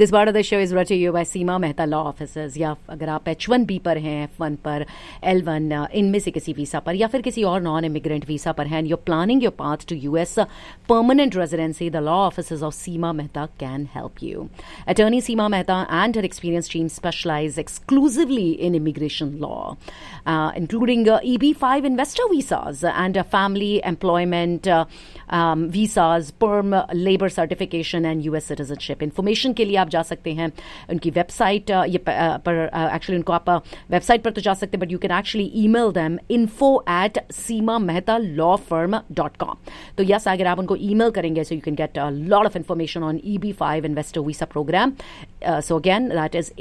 This part of the show is brought to you bye Seema Mehta law officers. या अगर आप H1B पर हैं, F1 पर, L1, इनमें से किसी वीसा पर या फिर किसी और नॉन इमिग्रेंट वीसा पर हैं, and you're planning your path to US permanent residency, the law offices of Seema Mehta can help you. Attorney Seema Mehta and her experienced team specialize exclusively in immigration law, including EB-5 investor visas and family employment visas, perm labor certification and US citizenship. Information के लिए आप जा सकते हैं उनकी website पर, actually उनको आप वेबसाइट पर तो जा सकते हैं, but you can actually email them info@seemamehtalaw.com. तो यस, अगर आप उनको ईमेल करेंगे, so you can get a lot of information on EB-5 investor visa programme. So again, that is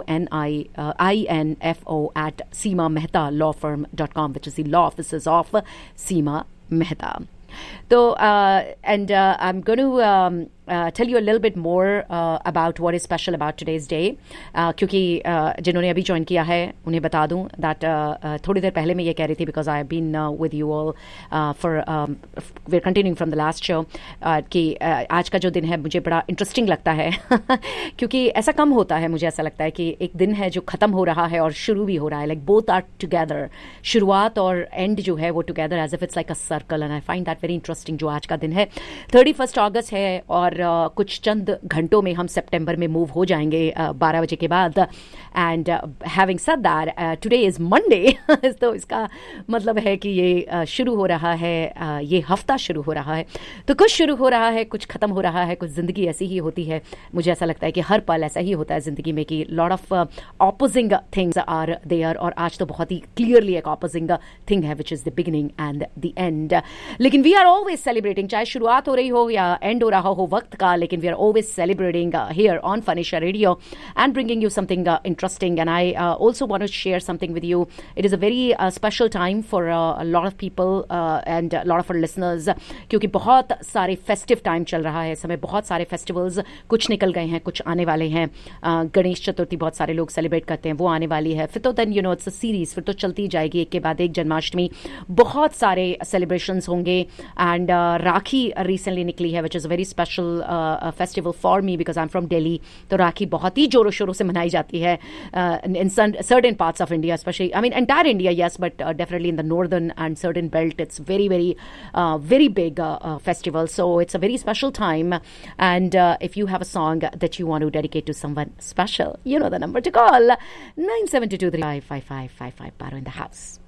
info@seemamehtalaw.com, which is the law offices of Seema Mehta. So, and I'm going to tell you a little bit more about what is special about today's day. क्योंकि जिन्होंने अभी join किया है उन्हें बता दूं that थोड़ी देर पहले मैं ये कह रही थी, because I have been with you all we're continuing from the last show, कि आज का जो दिन है मुझे बड़ा इंटरेस्टिंग लगता है क्योंकि ऐसा कम होता है. मुझे ऐसा लगता है कि एक दिन है जो ख़त्म हो रहा है और शुरू भी हो रहा है, like both are together. शुरुआत और एंड जो है वो together as if it's like a circle, and I find that very interesting. जो आज का दिन है 31 अगस्त है और कुछ चंद घंटों में हम सितंबर में मूव हो जाएंगे 12 बजे के बाद. And having said that, today is Monday. तो इसका मतलब है कि ये शुरू हो रहा है, ये हफ्ता शुरू हो रहा है. तो कुछ शुरू हो रहा है, कुछ ख़त्म हो रहा है. कुछ ज़िंदगी ऐसी ही होती है. मुझे ऐसा लगता है कि हर पल ऐसा ही होता है ज़िंदगी में कि lot of opposing things are there. और आज तो बहुत ही क्लियरली एक ऑपोजिंग थिंग है, which is the beginning and the end. लेकिन वी आर ऑलवेज सेलिब्रेटिंग, चाहे शुरुआत हो रही हो या एंड हो रहा हो वक्त का, लेकिन we are always celebrating here on फनिशा radio and bringing you something interesting. And I also want to share something with you. It is a very special time for a lot of people and a lot of our listeners, क्योंकि बहुत सारे festive time चल रहा है इस समय. बहुत सारे फेस्टिवल्स कुछ निकल गए हैं, कुछ आने वाले हैं. गणेश चतुर्थी बहुत सारे लोग सेलिब्रेट करते हैं, वो आने वाली है. फिर तो then you know it's a series, फिर तो चलती जाएगी एक के बाद एक. जन्माष्टमी, बहुत सारे सेलिब्रेशंस होंगे. एंड राखी रिसेंटली निकली है, which is a very special festival for me because I am from Delhi. तो राखी बहुत ही जोरों शोरों से मनाई जाती है in certain parts of India, especially, I mean, entire India, yes, but definitely in the northern and certain belt, it's very, very big festival. So it's a very special time. And if you have a song that you want to dedicate to someone special, you know the number to call, 9722355555. Paro in the house.